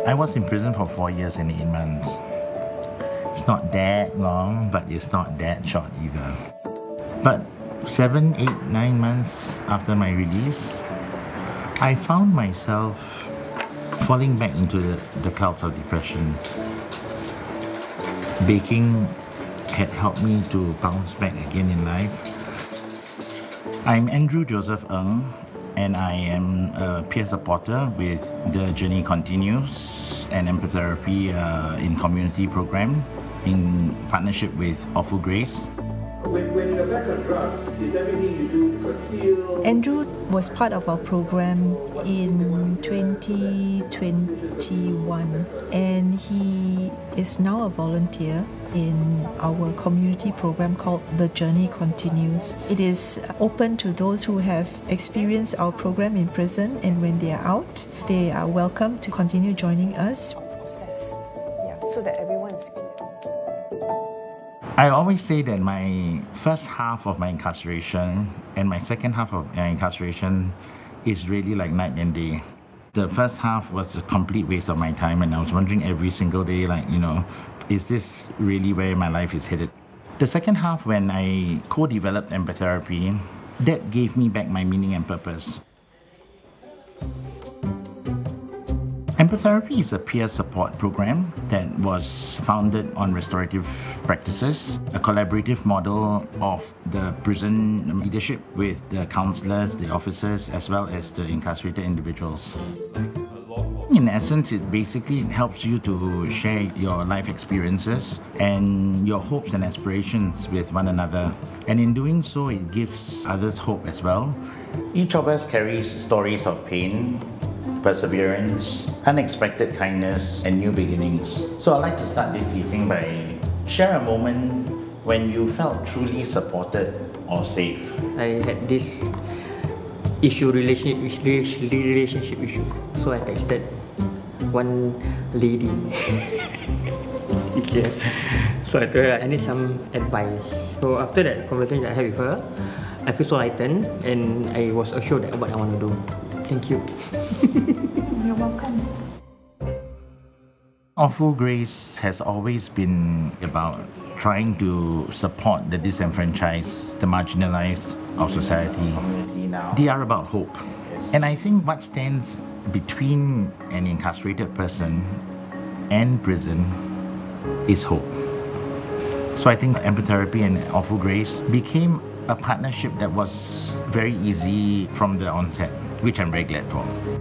I was in prison for 4 years and 8 months. It's not that long, but it's not that short either. But 7, 8, 9 months after my release, I found myself falling back into the clouds of depression. Baking had helped me to bounce back again in life. I'm Andrew Joseph Ng, and I am a peer supporter with the Journey Continues, an empathy in community program in partnership with Awful Grace. When you're back on drugs, is everything you do to conceal? Andrew was part of our program in 2021, and he is now a volunteer in our community program called The Journey Continues. It is open to those who have experienced our program in prison, and when they are out, they are welcome to continue joining us. Process, so that everyone's clear. I always say that my first half of my incarceration and my second half of my incarceration is really like night and day. The first half was a complete waste of my time, and I was wondering every single day, is this really where my life is headed? The second half, when I co-developed empathy, that gave me back my meaning and purpose. Empathy is a peer support program that was founded on restorative practices, a collaborative model of the prison leadership with the counselors, the officers, as well as the incarcerated individuals. In essence, it basically helps you to share your life experiences and your hopes and aspirations with one another. And in doing so, it gives others hope as well. Each of us carries stories of pain, perseverance, unexpected kindness, and new beginnings. So I'd like to start this evening by share a moment when you felt truly supported or safe. I had this relationship issue. So I texted one lady. Yeah. So I told her I need some advice. So after that conversation I had with her, I feel so lightened, and I was assured that what I want to do. Thank you. You're welcome. Awful Grace has always been about trying to support the disenfranchised, the marginalized of society. They are about hope. And I think what stands between an incarcerated person and prison is hope. So I think empathy and Awful Grace became a partnership that was very easy from the onset, which I'm very glad for.